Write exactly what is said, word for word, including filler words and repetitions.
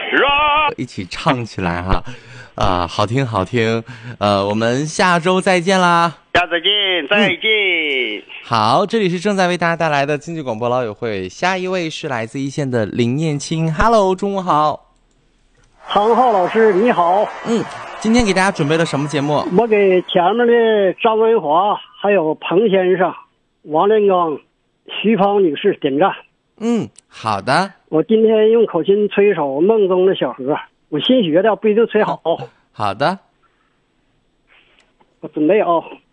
一起唱起来哈，啊、好听好听，呃，我们下周再见啦， 下次见，再见。 嗯、好，这里是正在为大家带来的经济广播老友会，下一位是来自一线的林燕青 ，Hello， 中午好， 唐浩老师你好， 嗯，今天给大家准备了什么节目？ 我给前面的张文华、还有彭先生、王连刚、徐芳女士点赞。 嗯，好的。 我今天用口琴吹一首《梦中的小河》，我新学的，不一定吹好。 好的， 我准备啊。